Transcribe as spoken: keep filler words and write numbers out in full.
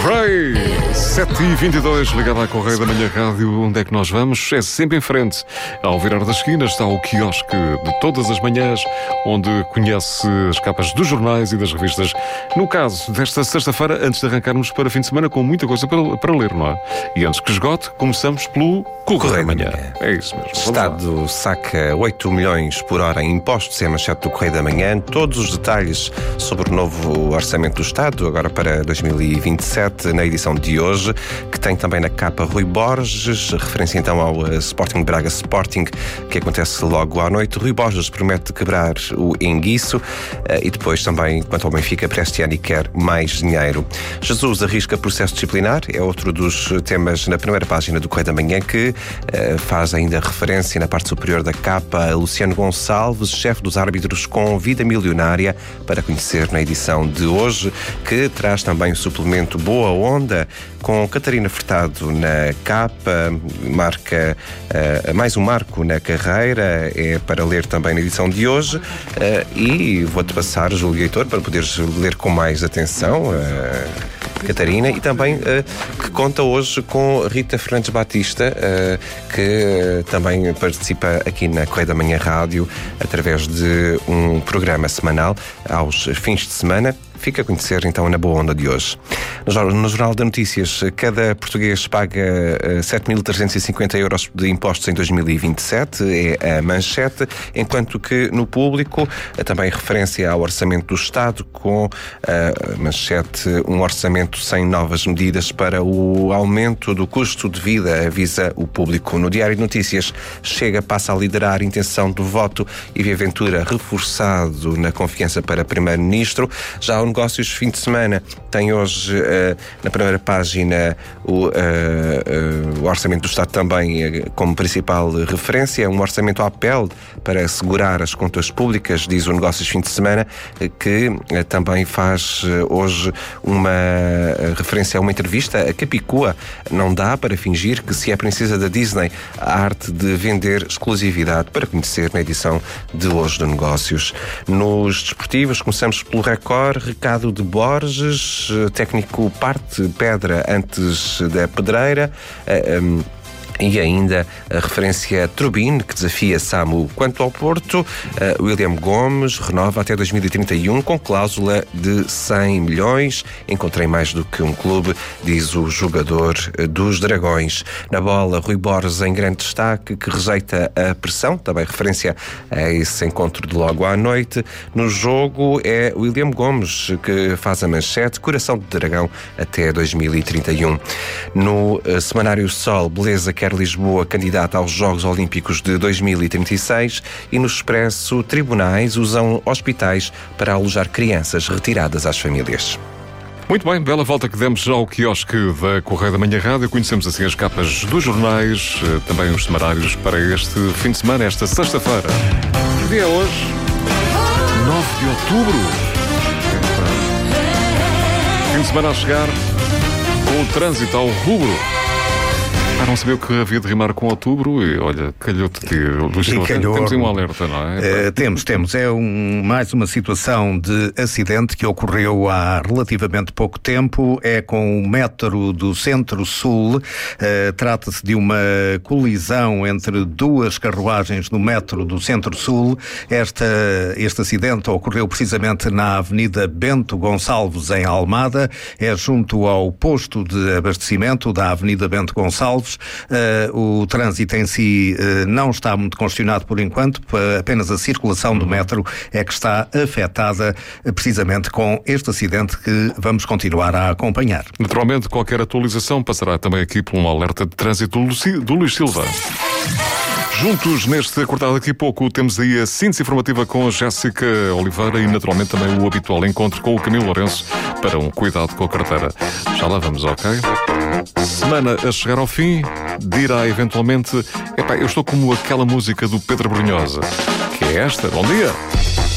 Ray, sete e vinte e dois, ligado à Correia da Manhã Rádio. Onde é que nós vamos? É sempre em frente. Ao virar da esquina está o quiosque de todas as manhãs, onde conhece as capas dos jornais e das revistas. No caso desta sexta-feira, antes de arrancarmos para fim de semana, com muita coisa para, para ler, não é? E antes que esgote, começamos pelo Correio da Manhã. É isso mesmo. Estado saca oito milhões por hora em impostos, é a manchete do Correio da Manhã. Todos os detalhes sobre o novo Orçamento do Estado, agora para dois mil e vinte e sete, na edição de hoje, que tem também na capa Rui Borges, referência então ao uh, Sporting Braga Sporting, que acontece logo à noite. Rui Borges promete quebrar o enguiço uh, e depois também, quanto ao Benfica, para este ano e quer mais dinheiro. Jesus arrisca processo disciplinar, é outro dos temas na primeira página do Correio da Manhã, que uh, faz ainda referência na parte superior da capa a Luciano Gonçalves, chefe dos árbitros com vida milionária, para conhecer na edição de hoje, que traz também o suplemento Boa Onda, com Catarina Furtado na capa, marca uh, mais um marco na carreira, é para ler também na edição de hoje, uh, e vou-te passar, Júlio Heitor, para poderes ler com mais atenção, uh, Catarina, e também uh, que conta hoje com Rita Fernandes Batista, uh, que uh, também participa aqui na Correia da Manhã Rádio, através de um programa semanal aos fins de semana. Fica a conhecer então na Boa Onda de hoje. No Jornal de Notícias, cada português paga sete mil trezentos e cinquenta euros de impostos em dois mil e vinte e sete, é a manchete, enquanto que no Público, também referência ao Orçamento do Estado, com a manchete um orçamento sem novas medidas para o aumento do custo de vida, avisa o Público. No Diário de Notícias, Chega passa a liderar a intenção do voto e Via Ventura reforçado na confiança para Primeiro-Ministro. Já o Negócios fim de semana tem hoje uh, na primeira página o, uh, uh, o Orçamento do Estado também uh, como principal referência, um orçamento à pele para assegurar as contas públicas, diz o Negócios fim de semana, uh, que uh, também faz uh, hoje uma uh, referência a uma entrevista a Capicua. Não dá para fingir que se é princesa da Disney, a arte de vender exclusividade, para conhecer na edição de hoje do Negócios. Nos desportivos, começamos pelo Record, recado de Borges, técnico parte pedra antes da pedreira. Um, E ainda a referência a Trubin, que desafia Samu. Quanto ao Porto, uh, William Gomes renova até dois mil e trinta e um com cláusula de cem milhões. Encontrei mais do que um clube, diz o jogador uh, dos Dragões. Na bola, Rui Borges em grande destaque, que rejeita a pressão, também referência a esse encontro de logo à noite. No jogo é William Gomes que faz a manchete, coração de dragão até dois mil e trinta e um. No uh, semanário Sol, Beleza quer Lisboa candidata aos Jogos Olímpicos de dois mil e trinta e seis, e no Expresso, tribunais usam hospitais para alojar crianças retiradas às famílias. Muito bem, bela volta que demos ao quiosque da Correia da Manhã Rádio. Conhecemos assim as capas dos jornais, também os semanários para este fim de semana, esta sexta-feira. Que dia é hoje? nove de outubro. Fim de semana a chegar, com o trânsito ao rubro. Ah, não sabia o que havia de rimar com outubro e, olha, calhou-te, Luís Silva. Temos aí um alerta, não é? Uh, temos, temos. É um, mais uma situação de acidente que ocorreu há relativamente pouco tempo. É com o metro do Centro-Sul. Uh, trata-se de uma colisão entre duas carruagens no metro do Centro-Sul. Esta, este acidente ocorreu precisamente na Avenida Bento Gonçalves, em Almada. É junto ao posto de abastecimento da Avenida Bento Gonçalves. Uh, o trânsito em si uh, não está muito congestionado por enquanto, uh, apenas a circulação do metro é que está afetada uh, precisamente com este acidente que vamos continuar a acompanhar. Naturalmente, qualquer atualização passará também aqui por um alerta de trânsito do, Luci, do Luís Silva. Juntos, neste acordado daqui a pouco, temos aí a síntese informativa com a Jéssica Oliveira e, naturalmente, também o habitual encontro com o Camilo Lourenço para um cuidado com a carteira. Já lá vamos, ok? Semana a chegar ao fim, dirá eventualmente: epá, eu estou como aquela música do Pedro Brunhosa, que é esta. Bom dia!